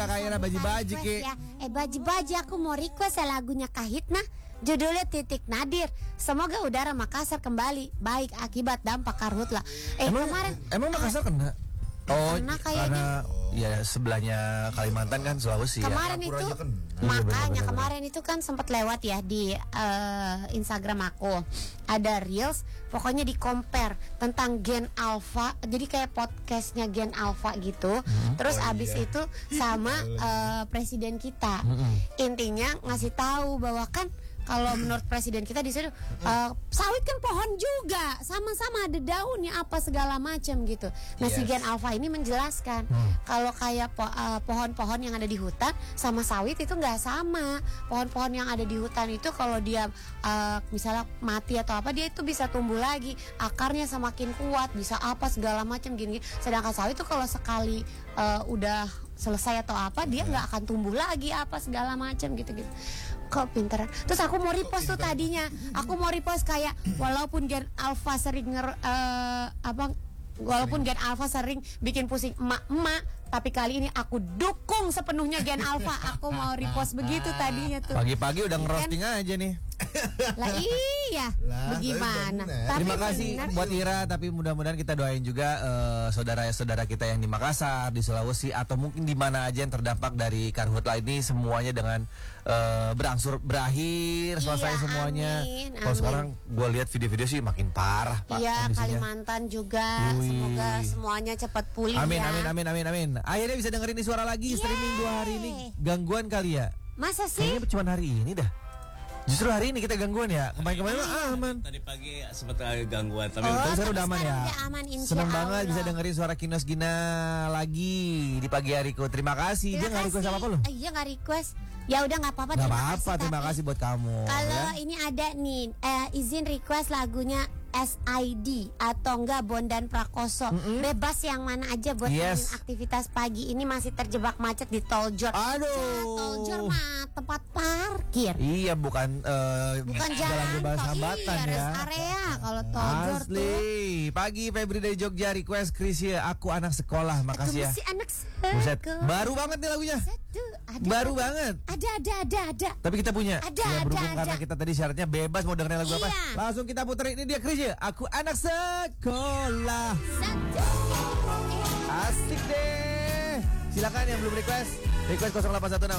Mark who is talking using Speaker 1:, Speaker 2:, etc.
Speaker 1: Kayak baji-baji ke.
Speaker 2: Ya. Baji-baji aku mau request lagunya Kahitna. Judulnya Titik Nadir. Semoga udara Makassar kembali baik akibat dampak karhutla.
Speaker 1: Emang Makassar kena? Oh, karena ya sebelahnya Kalimantan kan Sulawesi.
Speaker 2: Kemarin
Speaker 1: ya.
Speaker 2: itu
Speaker 1: makanya
Speaker 2: kemarin itu kan sempat lewat ya di Instagram aku. Ada reels, pokoknya di compare tentang Gen Alpha. Jadi kayak podcastnya Gen Alpha gitu. Terus abis itu sama presiden kita. Intinya ngasih tahu bahwa kan kalau menurut presiden kita di situ sawit kan pohon juga, sama-sama ada daunnya apa segala macam gitu. Nah si Gen Alpha ini menjelaskan kalau kayak pohon-pohon yang ada di hutan sama sawit itu nggak sama. Pohon-pohon yang ada di hutan itu kalau dia misalnya mati atau apa, dia itu bisa tumbuh lagi, akarnya semakin kuat, bisa apa segala macam gini. Sedangkan sawit itu kalau sekali udah selesai atau apa, dia nggak akan tumbuh lagi apa segala macam gitu-gitu. Kok pinteran. Terus aku mau repost tuh tadinya. Aku mau repost kayak walaupun Gen Alpha sering walaupun Gen Alpha sering bikin pusing emak-emak, tapi kali ini aku dukung sepenuhnya Gen Alpha. Aku mau repost begitu tadinya tuh.
Speaker 1: Pagi-pagi udah ngerosting aja nih.
Speaker 2: Lah iya, bagaimana?
Speaker 1: Terima kasih buat Ira, tapi mudah-mudahan kita doain juga saudara-saudara kita yang di Makassar, di Sulawesi, atau mungkin di mana aja yang terdampak dari karhutla ini semuanya dengan berakhir, selesai semuanya. Kalau sekarang gue lihat video-video sih makin parah, Pak.
Speaker 2: Iya,
Speaker 1: kondisinya.
Speaker 2: Kalimantan juga. Semoga semuanya cepat pulih.
Speaker 1: Amin,
Speaker 2: ya.
Speaker 1: amin. Akhirnya bisa dengerin ini suara lagi streaming 2 hari ini. Gangguan kali ya?
Speaker 2: Masa sih?
Speaker 1: Kayaknya cuma hari ini dah. Justru hari ini kita gangguan ya. Kemarin-kemarin aman.
Speaker 3: Tadi pagi sempat ada gangguan, tapi
Speaker 1: sekarang udah aman ya. Senang banget bisa
Speaker 2: dengerin
Speaker 1: dengerin suara Kinos Gina lagi di pagi hariku. Terima kasih. Dia nggak request apa-apa loh.
Speaker 2: Iya nggak request. Ya udah nggak apa-apa.
Speaker 1: Nggak apa-apa. Terima kasih buat kamu.
Speaker 2: Kalau
Speaker 1: ya.
Speaker 2: ini ada nih izin request lagunya SID atau enggak Bondan Prakoso. Bebas yang mana aja buat aktivitas pagi ini masih terjebak macet di Tol Jor.
Speaker 1: Aduh.
Speaker 2: Tol Jor mah tempat parkir.
Speaker 1: Iya, bukan
Speaker 2: jalan
Speaker 1: bebas hambatan
Speaker 2: ya.
Speaker 1: Rest
Speaker 2: area kalau Tol Jor tuh.
Speaker 1: Asli. Pagi Febri dari Jogja request Krisya, aku anak sekolah. Makasih ya.
Speaker 2: Aku masih anak
Speaker 1: Buset.
Speaker 2: sekolah.
Speaker 1: Baru banget nih lagunya. Baru banget.
Speaker 2: Ada.
Speaker 1: Tapi kita punya.
Speaker 2: Ada,
Speaker 1: berhubung
Speaker 2: ada.
Speaker 1: karena kita tadi syaratnya bebas mau dengerin lagu apa.
Speaker 2: Iya.
Speaker 1: Langsung kita puterin ini dia Krisya, aku anak sekolah. Asik deh. Silakan yang belum request 0816